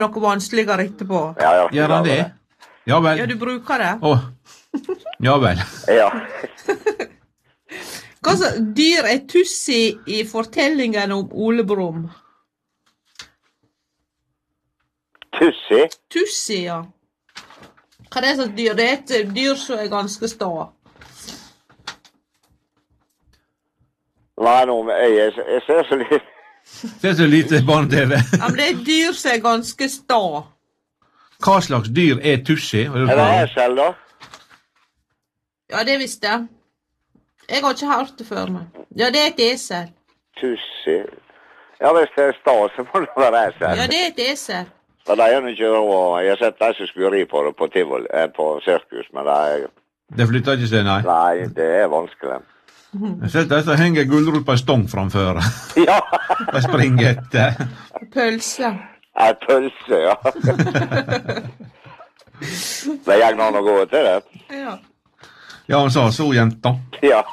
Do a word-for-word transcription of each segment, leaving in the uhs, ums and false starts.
noe vanskeligere etterpå. Ja, ja. Gjør han det? Ja vel. Ja, du bruker det. Åh, ja vel. Ja. Hva så dyr er Tussi i fortellingen om Ole Brumm? Tussi? Tussi, ja. Hva er det slags dyr? Det er et dyr som er ganske sta. Nei, nå, jeg, jeg, jeg ser så litt... Det er så lite barne-tv. Ja, men det er et dyr som er ganske sta. Hva slags dyr er Tussi? Er det esel, da? Ja, det visste jeg. Jeg har ikke hørt det før, men. Ja, det er et esel. Tussi? Ja, hvis det er sta, så må det være esel. Ja, det er et esel. Så det er jo ikke råd. Jeg har sett de som skulle ri på det på Tivoli, eh, på sirkus, men det er... Det flytter ikke seg, nei. Nei, det er vanskelig. Jeg har sett de som henger gulrot på en stong framfør. Ja! De springer etter. Pølse. Ja, pølse, ja. Det gikk noen å gå til det. Ja. Ja, han sa så, jenta. Ja.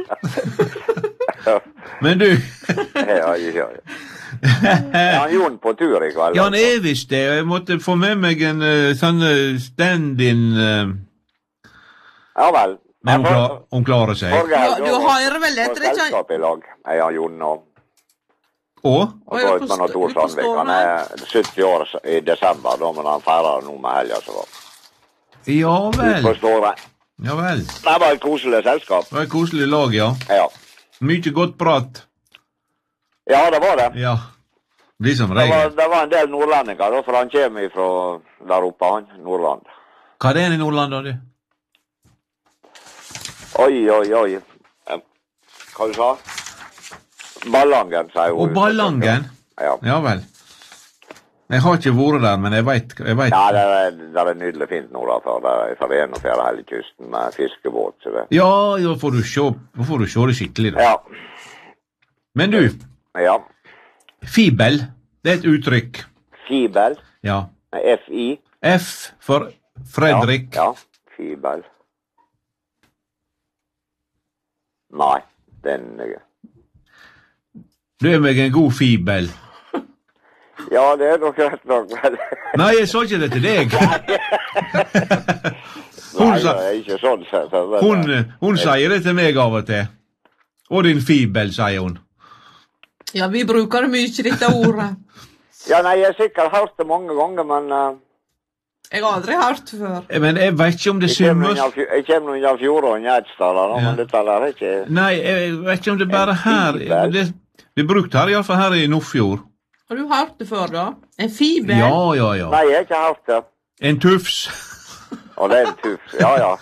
Men du... Ja, ja, ja. Er han Jon på tur i kveld? Ja, han er visst det. Jeg måtte få med meg en uh, sånn uh, stand-in... Uh, ja vel. men hun, klar, hun klarer seg. Ja, du hører vel etter det, ikke? Selskap i lag. Er han Jon og... Og? Og så ut med noe Tor Sandvik. Han er sytti år i desember, da, men han feirer noe med helga så var. Ja vel. Forstår jeg. Ja vel. Det var et koselig selskap. Det var et koselig lag, ja. Ja. Mye godt prat. Ja, det var det. Ja. Blir som Det regel. var, det var en del nordlendinger, da, for han kommer fra der oppe, han, Nordland. Hva er det i Nordland, da, du? Oi, oi, oi. Eh, Hva du sa? Ballangen, sier hun. Og Ballangen? Ja. Ja vel. Jeg har ikke vært der, men jeg vet... Jeg vet. Ja, det er, det er nydelig fint nordafor. Det er for en og fjerde hele kysten med fiskebåt, så det. Ja, da får du se, da får du se det skikkelig, da. Ja. Men du, Ja. fibel, det er et uttrykk. Fibel. Ja. F I. F for Fredrik. Ja, ja. Fibel. Nei, den... Du er meg en god fibel. Ja, det er nok rett nok, vel. Nei, jeg sa ikke det til deg. Hun, Nei, sa, det er ikke sånn sett. men- hun, hun sier det til meg av og til. Og din fibel, sier hun. Ja, vi bruker det mye, dette ordet. Ja, nei, jeg har sikkert hørt det mange ganger, men... Uh, Jeg har aldri hørt det før. Men jeg vet ikke om det jeg kommer summes. unna fj- jeg kommer unna fjorden i Edstad, da, Ja. men dette der er ikke... Nei, jeg vet ikke om det er bare her. fibel. Det, det er brukt her, i hvert fall her i Nordfjord. Har du hørt det før, da? En fiber? Ja, ja, ja. Nei, jeg har ikke hørt det. En tufs. Og det er en tuff. Ja, ja.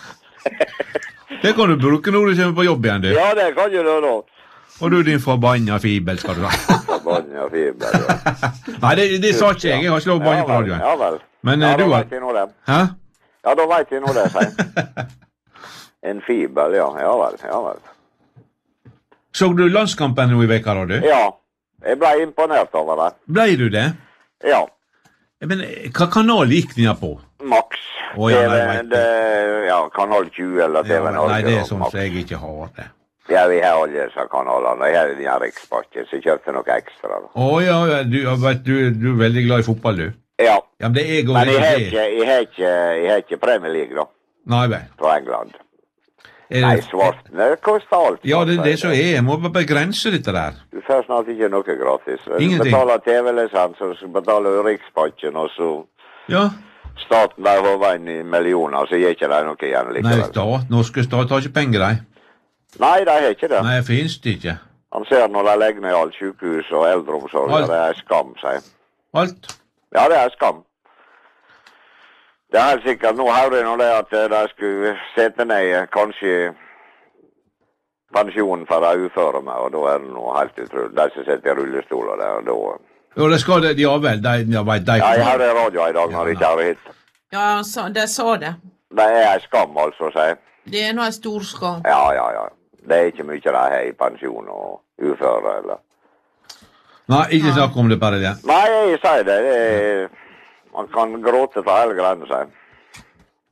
Det kan du bruke når du kommer på jobb igjen, du. Ja, det kan jo du da. Og du, din forbanna fibel, skal du ha. Forbanna fiber, ja. Nei, det, det sa ikke jeg. Jeg har ikke lov å banne på vel, radioen. ja vel. Men Ja, eh, da du har... vet jeg nå det. Hæ? Ja, da vet jeg nå det, sier. En fiber, ja. Ja vel, ja vel. Så du landskampen nå i veka, da, du? Ja, jeg ble imponert over det. Ble du det? Ja, Men hva kanal gikk den på? maks. Å, ja, nei, TV, vet du. det, ja, kanal tjue eller Ja, T V men Norge. nei, det er og sånn Max. som jeg ikke har det. Ja, vi har alle disse kanalene. Jeg har den rikspakke, så jeg kjøpte noe ekstra. Da. Å ja, ja, du, jeg vet, du, du er veldig glad i fotball, du. Ja, Ja, men det er jeg og men jeg har det. ikke, jeg har ikke, jeg har ikke Premier League, da, Nei vel. fra England. Er Nei, det... svart, det koster alt. Ja, det er det som er. Jeg må bare begrense dette der. Du får snart ikke noe gratis. Du Ingenting. betaler T V-lisens, og så betaler du rikspakken, og så Ja. staten der har inn i millioner, så gir ikke de noe igjen Nei, likevel. stat, norske stat har ikke penger, de. Nei, de har ikke det. Nei, finnes det ikke. Han ser når de legger ned alt sykehus og eldreomsorg, Alt. og det er skam, sier. Alt. Ja, det er skam. Det er helt sikkert, nå hører jeg nå det at de skulle sette ned kanskje pensjonen for de uføre med, og da er det noe helt utrolig. De som sitter i rullestoler der, og da... Jo, det skal det, ja vel, de, ja, vet, de. Ja, jeg hørte radio i dag når jeg ikke har hit. Ja, så, de sa det. Det er en skam, altså, sier. Det er nå en stor skam. Ja, ja, ja. Det er ikke mye de har i pensjon og uføre, eller... Nei, ikke snakk om det bare det. Nei, jeg sier det. det er... Man kan gråte for hele greiene, sier.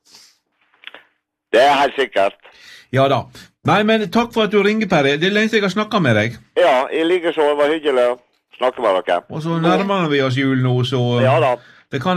Det er helt sikkert. Ja da. Nei, men takk for at du ringer, Perry. Det er lenge siden jeg har snakket med deg. Ja, jeg liker så. Det var hyggelig å snakke med dere. Og så nærmer vi oss jul nå, så Ja da. Det kan